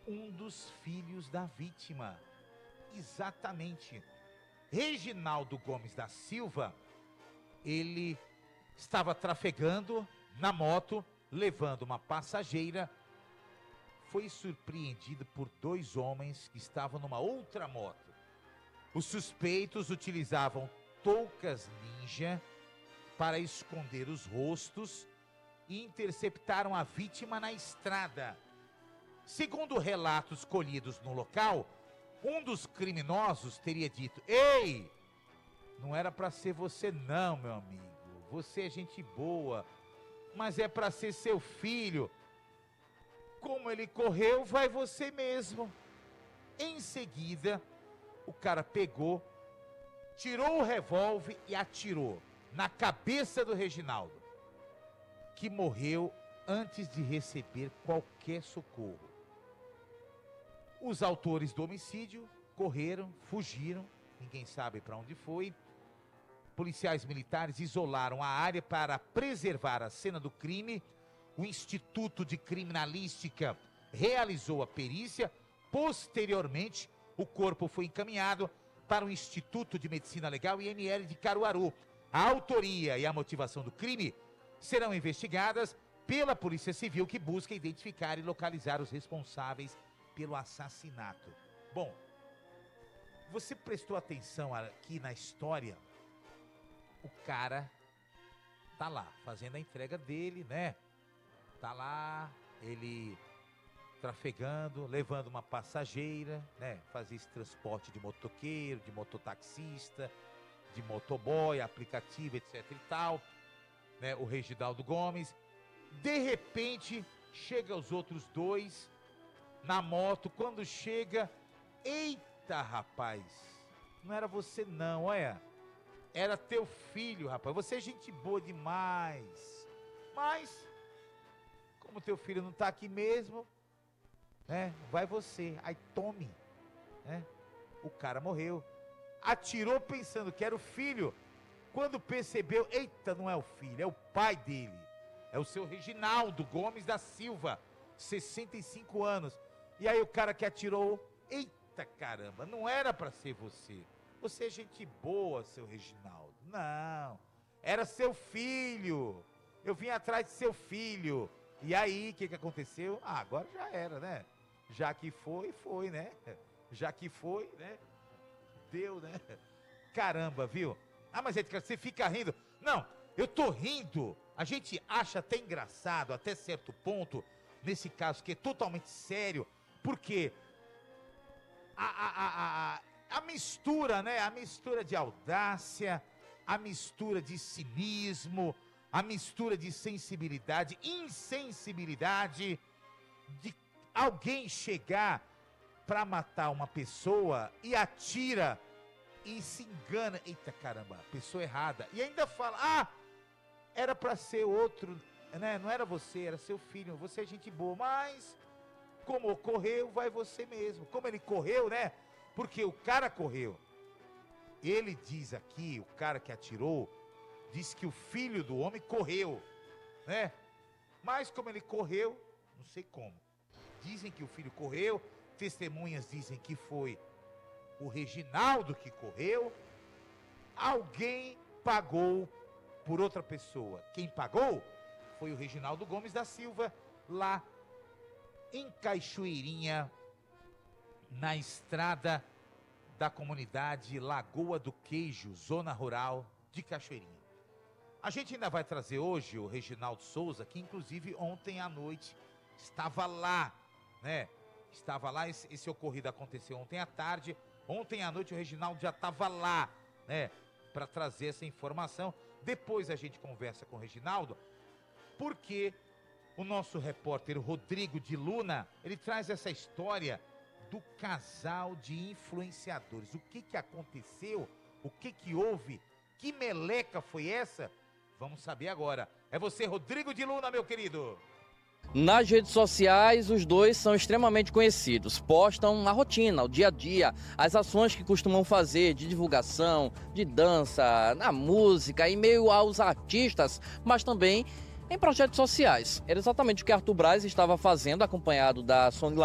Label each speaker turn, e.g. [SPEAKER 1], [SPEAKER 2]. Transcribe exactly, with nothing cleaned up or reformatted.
[SPEAKER 1] um dos filhos da vítima. Exatamente. Reginaldo Gomes da Silva, ele estava trafegando na moto, levando uma passageira, foi surpreendido por dois homens que estavam numa outra moto. Os suspeitos utilizavam toucas ninja para esconder os rostos e interceptaram a vítima na estrada. Segundo relatos colhidos no local, um dos criminosos teria dito: "Ei, não era para ser você não, meu amigo. Você é gente boa, mas é para ser seu filho. Como ele correu, vai você mesmo." Em seguida, o cara pegou, tirou o revólver e atirou na cabeça do Reginaldo, que morreu antes de receber qualquer socorro. Os autores do homicídio correram, fugiram, ninguém sabe para onde foi. Policiais militares isolaram a área para preservar a cena do crime. O Instituto de Criminalística realizou a perícia. Posteriormente, o corpo foi encaminhado para o Instituto de Medicina Legal I M L de Caruaru. A autoria e a motivação do crime serão investigadas pela Polícia Civil, que busca identificar e localizar os responsáveis pelo assassinato. Bom, você prestou atenção aqui na história? O cara tá lá, fazendo a entrega dele, né? Tá lá, ele trafegando, levando uma passageira, né? Fazia esse transporte de motoqueiro, de mototaxista, de motoboy, aplicativo, etc e tal, né? O Reginaldo Gomes. De repente, chega os outros dois na moto. Quando chega, eita, rapaz, não era você não, olha, era teu filho, rapaz, você é gente boa demais, mas, como teu filho não tá aqui mesmo, né, vai você, aí tome, né, o cara morreu, atirou pensando que era o filho, quando percebeu, eita, não é o filho, é o pai dele, é o seu Reginaldo Gomes da Silva, sessenta e cinco anos, e aí o cara que atirou, eita caramba, não era pra ser você, você é gente boa, seu Reginaldo, não, era seu filho, eu vim atrás de seu filho, e aí, o que que aconteceu? Ah, agora já era, né, já que foi, foi, né, já que foi, né, deu, né, caramba, viu? Ah, mas Edgar, você fica rindo, não, eu tô rindo, a gente acha até engraçado, até certo ponto, nesse caso que é totalmente sério, porque a, a, a, a, a mistura, né, a mistura de audácia, a mistura de cinismo, a mistura de sensibilidade, insensibilidade, de alguém chegar para matar uma pessoa e atira e se engana, eita caramba, pessoa errada, e ainda fala, ah, era para ser outro, né? Não era você, era seu filho, você é gente boa, mas como ocorreu, vai você mesmo, como ele correu, né, porque o cara correu, ele diz aqui, o cara que atirou, diz que o filho do homem correu, né, mas como ele correu, não sei como, dizem que o filho correu, testemunhas dizem que foi o Reginaldo que correu, alguém pagou por outra pessoa. Quem pagou foi o Reginaldo Gomes da Silva, lá em Cachoeirinha, na estrada da comunidade Lagoa do Queijo, zona rural de Cachoeirinha. A gente ainda vai trazer hoje o Reginaldo Souza, que inclusive ontem à noite estava lá, né? Estava lá, esse, esse ocorrido aconteceu ontem à tarde, ontem à noite o Reginaldo já estava lá, né? Para trazer essa informação. Depois a gente conversa com o Reginaldo, porque o nosso repórter Rodrigo de Luna, ele traz essa história do casal de influenciadores. O que que aconteceu? O que que houve? Que meleca foi essa? Vamos saber agora. É você, Rodrigo de Luna, meu querido.
[SPEAKER 2] Nas redes sociais, os dois são extremamente conhecidos, postam a rotina, o dia a dia, as ações que costumam fazer de divulgação, de dança, na música, em meio aos artistas, mas também em projetos sociais. Era exatamente o que Arthur Braz estava fazendo, acompanhado da Sony